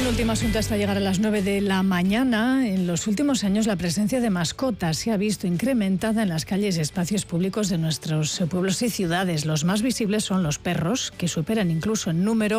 último asunto hasta llegar a las 9 de la mañana. En los últimos años la presencia de mascotas se ha visto incrementada en las calles y espacios públicos de nuestros pueblos y ciudades. Los más visibles son los perros, que superan incluso en número